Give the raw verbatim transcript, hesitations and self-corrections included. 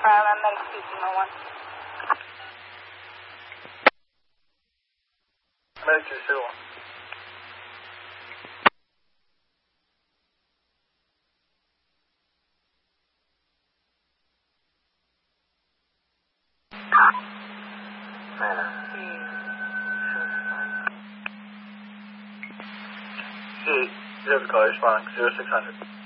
I'm medic speaking, oh one. Medic two two one. Eight, zero call, responding, zero six hundred.